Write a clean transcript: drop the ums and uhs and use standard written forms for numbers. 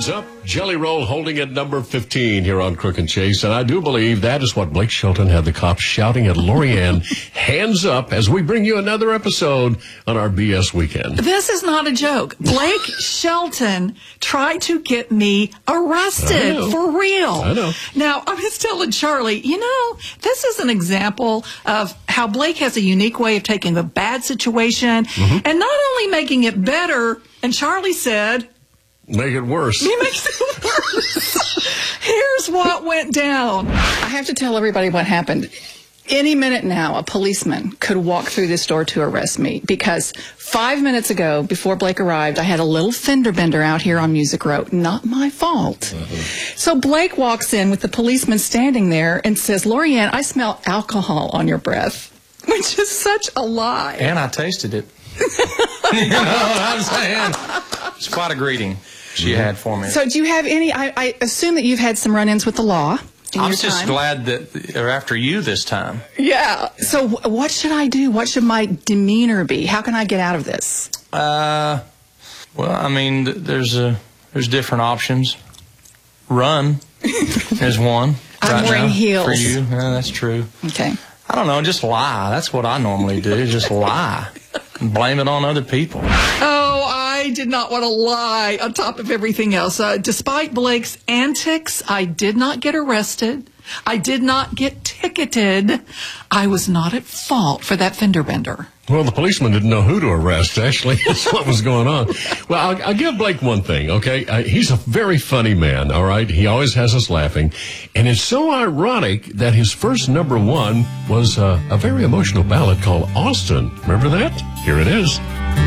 Hands Up, Jelly Roll holding at number 15 here on Crook and Chase. And I do believe that is what Blake Shelton had the cops shouting at Lorianne, hands up, as we bring you another episode on our BS weekend. This is not a joke. Blake Shelton tried to get me arrested for real. I know. Now, I was telling Charlie, this is an example of how Blake has a unique way of taking a bad situation and not only making it better, and Charlie said, make it worse. He makes it worse. Here's what went down. I have to tell everybody what happened. Any minute now, a policeman could walk through this door to arrest me because 5 minutes ago, before Blake arrived, I had a little fender bender out here on Music Row. Not my fault. So Blake walks in with the policeman standing there and says, Lorianne, I smell alcohol on your breath, which is such a lie. And I tasted it. You know what I'm saying? It's quite a greeting she had for me. So do you have any, I assume that you've had some run-ins with the law. I'm just glad that they're after you this time. Yeah. So what should I do? What should my demeanor be? How can I get out of this? Well, I mean, there's different options. Run is one. I'm wearing heels. For you. Yeah, that's true. Okay. I don't know, just lie. That's what I normally do, just lie. And blame it on other people. Oh, I did not want to lie on top of everything else. Despite Blake's antics, I did not get arrested. I did not get ticketed. I was not at fault for that fender bender. Well, the policeman didn't know who to arrest, actually. That's what was going on. Well, I'll give Blake one thing, okay? He's a very funny man, all right? He always has us laughing. And it's so ironic that his first number one was a very emotional ballad called Austin. Remember that? Here it is.